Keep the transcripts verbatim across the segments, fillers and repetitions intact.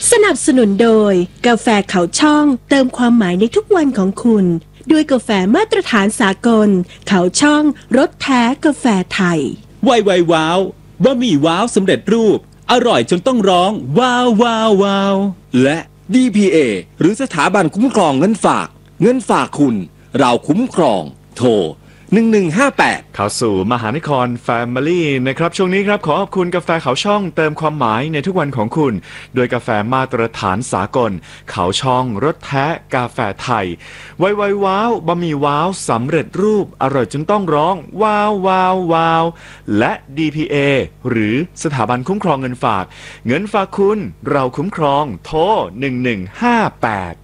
สนับสนุนโดยกาแฟเขาช่องเติมความหมายในทุกวันของคุณด้วยกาแฟมาตรฐานสากลเขาช่องรสแท้กาแฟไทยไวไวว้าวบะหมี่ว้าวสำเร็จรูปอร่อยจนต้องร้องว้าวว้าวว้าวและ ดี พี เอ หรือสถาบันคุ้มครองเงินฝากเงินฝากคุณเราคุ้มครองโทรหนึ่งหนึ่งห้าแปดเข้าสู่มหานคร Family นะครับช่วงนี้ครับขอขอบคุณกาแฟเขาช่องเติมความหมายในทุกวันของคุณโดยกาแฟมาตรฐานสากลเขาช่องรสแท้กาแฟไทยไวไวว้าวบะหมี่ว้าวสำเร็จรูปอร่อยจนต้องร้องว้าวว้าวว้าวและ ดี พี เอ หรือสถาบันคุ้มครองเงินฝากเงินฝากคุณเราคุ้มครองโทรหนึ่งหนึ่งห้าแปด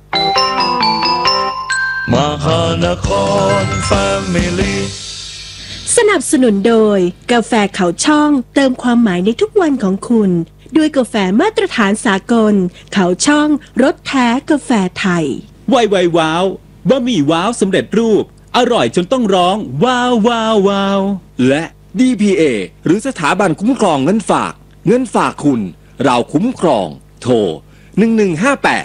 มหานคร Family สนับสนุนโดยกาแฟเขาช่องเติมความหมายในทุกวันของคุณด้วยกาแฟมาตรฐานสากลเขาช่องรสแท้กาแฟไทยไวไวว้าวบะหมี่ว้าวสำเร็จรูปอร่อยจนต้องร้องว้าวว้าวว้าวและ ดี พี เอ หรือสถาบันคุ้มครองเงินฝากเงินฝากคุณเราคุ้มครองโทรหนึ่งหนึ่งห้าแปด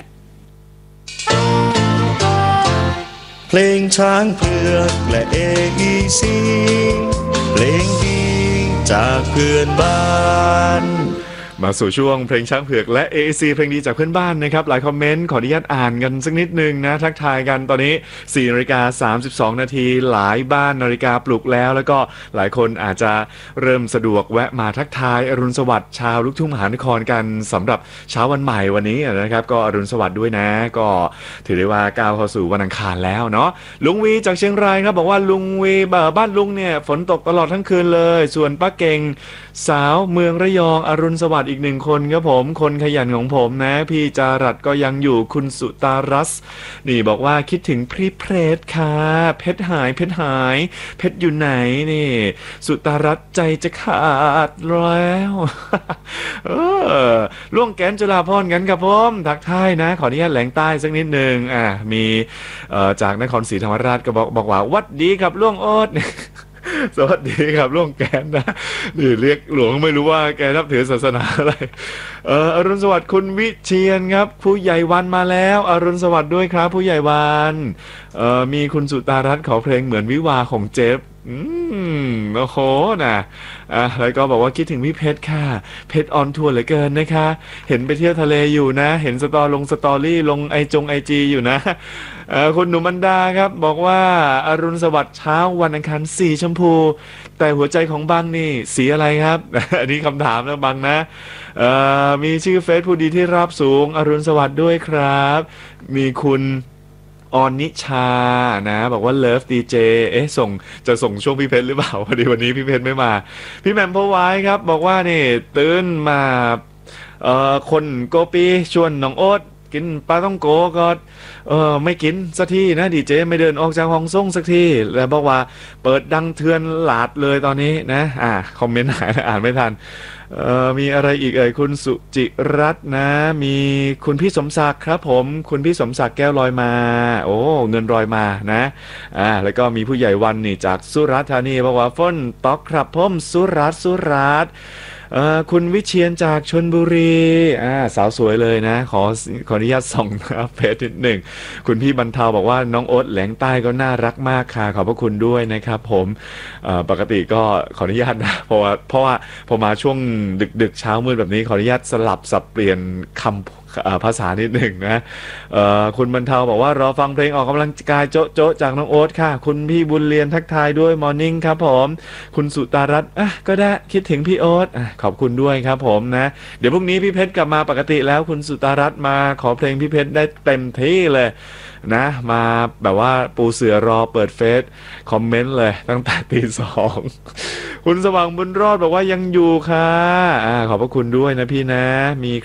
เพลงช้างเผือกและ เอ อี ซี เพลงดีจากเพื่อนบ้านมาสู่ช่วงเพลงช้างเผือกและ เอ อี ซี เพลงดีจากเพื่อนบ้านนะครับหลายคอมเมนต์ขออนุญาตอ่านกันสักนิดนึงนะทักทายกันตอนนี้ สี่นาฬิกาสามสิบสองนาทีหลายบ้านนาฬิกาปลุกแล้วแล้วก็หลายคนอาจจะเริ่มสะดวกแวะมาทักทายอรุณสวัสดิ์ชาวลูกทุ่งมหานครกันสำหรับเช้าวันใหม่วันนี้นะครับก็อรุณสวัสดิ์ด้วยนะก็ถือได้ว่าก้าวเข้าสู่วันอังคารแล้วเนาะลุงวีจากเชียงรายครับบอกว่าลุงวีบ้านลุงเนี่ยฝนตกตลอดทั้งคืนเลยส่วนป้าเก่งสาวเมืองระยองอรุณสวัสดิ์อีกหนึ่งคนครับผมคนขยันของผมนะพี่จารัตก็ยังอยู่คุณสุตารัสนี่บอกว่าคิดถึงพี่เพชรค่ะเพชรหายเพชรหายเพชรอยู่ไหนนี่สุตารัสใจจะขาดแล้วเออล่วงแกนจุฬาภรณ์กันครับผมทักทายนะขออนุญาตแหลงใต้สักนิดนึงอ่ะมีเอ่อจากนครศรีธรรมราชก็บอกบอกว่าวัดดีครับล่วงโอ๊ตสวัสดีครับล่วงแกนนะนี่เรียกหลวงไม่รู้ว่าแกนับถือศาสนาอะไรเอออรุณสวัสดิ์คุณวิเชียนครับผู้ใหญ่วันมาแล้วอรุณสวัสดิ์ด้วยครับผู้ใหญ่วันเออมีคุณสุตารัตน์ขอเพลงเหมือนวิวาของเจฟอืมโอ้โหนะอ่ะแล้วก็บอกว่าคิดถึงพี่เพชรค่ะเพชรออนทัวร์เหลือเกินนะคะเห็นไปเที่ยวทะเลอยู่นะเห็นสตอลงสตอรี่ลงไอจงไอจีอยู่นะเอ่อคุณหนุ่มอันดาครับบอกว่าอรุณสวัสดิ์เช้าวันอังคารสีชมพูแต่หัวใจของบังนี่สีอะไรครับ อันนี้คำถามนะบังนะเอ่อมีชื่อเฟซผู้ดีที่ราบสูงอรุณสวัสดิ์ด้วยครับมีคุณออนนิชานะบอกว่าเลิฟดีเจเอ๊ะส่งจะส่งช่วงพี่เพชรหรือเปล่าพอดีวันนี้พี่เพชรไม่มาพี่แหม่มพอไว้ครับบอกว่านี่ตื่นมาเอ่อคนโกปีชวนน้องโอ๊ตกินปลาต้องโกก็เออไม่กินสักทีนะดีเจไม่เดินออกจากห้องส่งสักทีแล้วบอกว่าเปิดดังเทือนหลาดเลยตอนนี้นะอ่าคอมเมนต์หายอ่านไม่ทันเอ่อมีอะไรอีกเอ่ยคุณสุจิรัตน์นะมีคุณพี่สมศักดิ์ครับผมคุณพี่สมศักดิ์แก้วลอยมาโอ้เงินลอยมานะอ่าแล้วก็มีผู้ใหญ่วันนี่จากสุราษฎร์ธานีบอกว่าฝนตกครับผมสุราษฎร์สุราษฎร์เอ่อคุณวิเชียนจากชลบุรีอ่าสาวสวยเลยนะขอขออนุญาตส่องนะเพจนิดหนึ่งคุณพี่บรรเทาบอกว่าน้องโอ๊ตแหลงใต้ก็น่ารักมากค่ะขอบพระคุณด้วยนะครับผมเอ่อปกติก็ขออนุญาตนะเพราะว่าเพราะว่าพอมาช่วงดึกๆเช้ามืดแบบนี้ขออนุญาตสลับสับเปลี่ยนคำภาษานิดหนึ่งนะคุณบรรเทาบอกว่ารอฟังเพลงออกกำลังกายโจ๊ะโจ๊ะจากน้องโอ๊ตค่ะคุณพี่บุญเรียนทักทายด้วยมอร์นิ่งครับผมคุณสุตารัตน์อ่ะก็ได้คิดถึงพี่โอ๊ตอ่ะขอบคุณด้วยครับผมนะเดี๋ยวพรุ่งนี้พี่เพชรกลับมาปกติแล้วคุณสุตารัตน์มาขอเพลงพี่เพชรได้เต็มที่เลยนะมาแบบว่าปูเสือรอเปิดเฟซคอมเมนต์เลยตั้งแต่ตีสองคุณสว่างบุญรอดบอกว่ายังอยู่ค่ะอ่าขอบพระคุณด้วยนะพี่นะมี